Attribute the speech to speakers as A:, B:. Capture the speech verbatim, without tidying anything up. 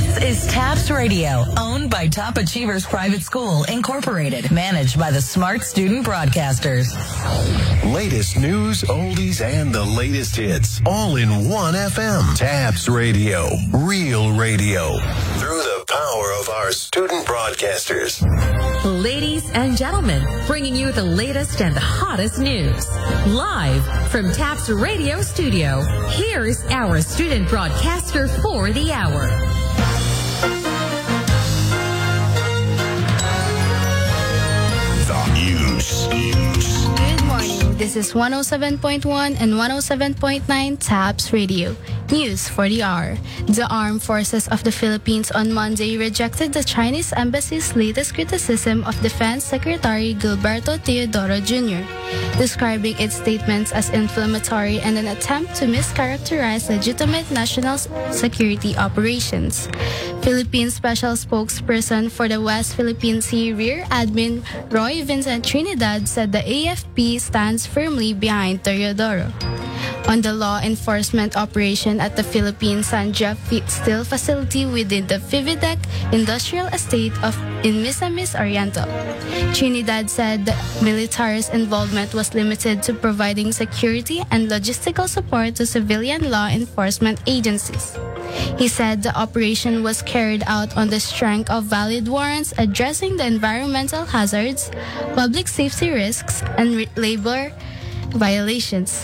A: This is TAPS Radio, owned by Top Achievers Private School, Incorporated, managed by the Smart Student Broadcasters.
B: Latest news, oldies, and the latest hits, all in one F M. TAPS Radio, real radio, through the power of our student broadcasters.
C: Ladies and gentlemen, bringing you the latest and hottest news. Live from TAPS Radio Studio, here's our student broadcaster for the hour.
B: The news. news.
D: Good morning. This is one oh seven point one and one oh seven point nine TAPS Radio. News for the hour. The Armed Forces of the Philippines on Monday rejected the Chinese embassy's latest criticism of Defense Secretary Gilberto Teodoro Junior, describing its statements as inflammatory and an attempt to mischaracterize legitimate national security operations. Philippine Special Spokesperson for the West Philippine Sea Rear Admin Roy Vincent Trinidad said the A F P stands firmly behind Teodoro on the law enforcement operation at the Philippine Sandja Steel facility within the Vividec Industrial Estate of in Misamis Oriental. Trinidad said the military's involvement was limited to providing security and logistical support to civilian law enforcement agencies. He said the operation was carried out on the strength of valid warrants addressing the environmental hazards, public safety risks, and labor violations.